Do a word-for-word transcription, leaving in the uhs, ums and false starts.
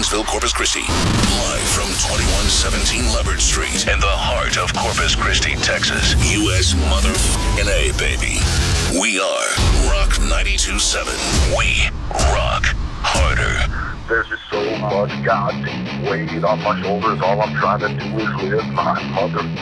Bakersville, Corpus Christi. Live from twenty-one seventeen Leopard Street in the heart of Corpus Christi, Texas. U S motherfucking A, baby. We are Rock ninety-two point seven. We rock harder. There's just so much goddamn weight on my shoulders. All I'm trying to do is live my mother